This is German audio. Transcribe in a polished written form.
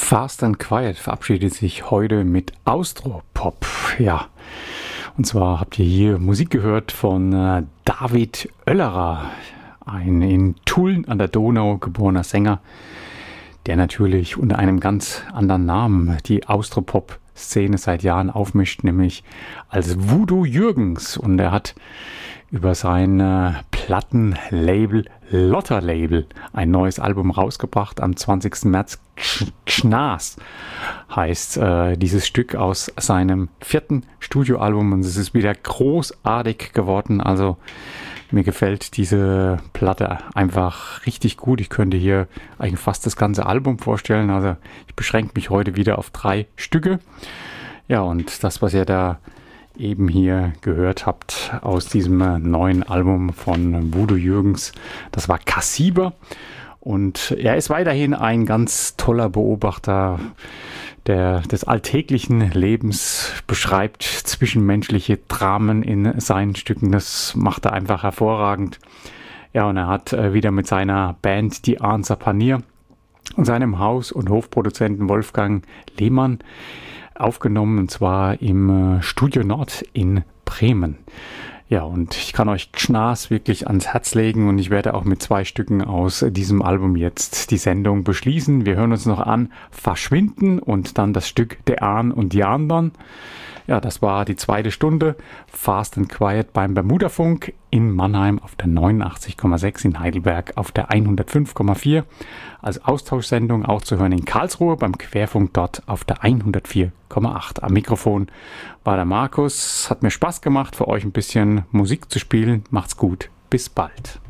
Fast and Quiet verabschiedet sich heute mit Austropop. Ja, und zwar habt ihr hier Musik gehört von David Oellerer, ein in Tulln an der Donau geborener Sänger, der natürlich unter einem ganz anderen Namen die Austropop-Szene seit Jahren aufmischt, nämlich als Voodoo Jürgens. Und er hat über sein Plattenlabel Lotter Label ein neues Album rausgebracht am 20. März. Gschnas heißt dieses Stück aus seinem 4. Studioalbum und es ist wieder großartig geworden. Also mir gefällt diese Platte einfach richtig gut. Ich könnte hier eigentlich fast das ganze Album vorstellen. Also ich beschränke mich heute wieder auf 3 Stücke. Ja, und das, was ihr da eben hier gehört habt aus diesem neuen Album von Voodoo Jürgens, das war Kassiber. Und er ist weiterhin ein ganz toller Beobachter des alltäglichen Lebens, beschreibt zwischenmenschliche Dramen in seinen Stücken. Das macht er einfach hervorragend. Ja, und er hat wieder mit seiner Band Die Answer Panier und seinem Haus- und Hofproduzenten Wolfgang Lehmann aufgenommen, und zwar im Studio Nord in Bremen. Ja, und ich kann euch Gschnas wirklich ans Herz legen und ich werde auch mit 2 Stücken aus diesem Album jetzt die Sendung beschließen. Wir hören uns noch an Verschwinden und dann das Stück Der Ahn und die anderen. Ja, das war die 2. Stunde Fast and Quiet beim Bermudafunk in Mannheim auf der 89,6, in Heidelberg auf der 105,4. Als Austauschsendung auch zu hören in Karlsruhe beim Querfunk dort auf der 104,8. Am Mikrofon war der Markus. Hat mir Spaß gemacht, für euch ein bisschen Musik zu spielen. Macht's gut. Bis bald.